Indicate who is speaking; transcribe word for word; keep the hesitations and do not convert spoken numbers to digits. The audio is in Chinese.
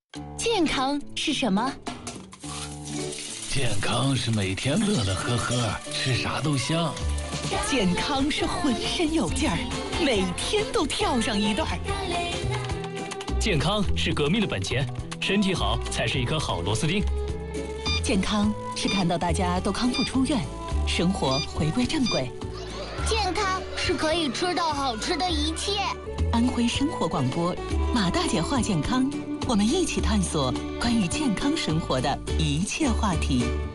Speaker 1: 健康是什么？
Speaker 2: 健康是每天乐乐呵呵，吃啥都香。
Speaker 1: 健康是浑身有劲儿，每天都跳上一段。
Speaker 3: 健康是革命的本钱，身体好才是一颗好螺丝钉。
Speaker 1: 健康是看到大家都康复出院，生活回归正轨。
Speaker 4: 健康是可以吃到好吃的一切。
Speaker 1: 安徽生活广播，马大姐话健康，我们一起探索关于健康生活的一切话题。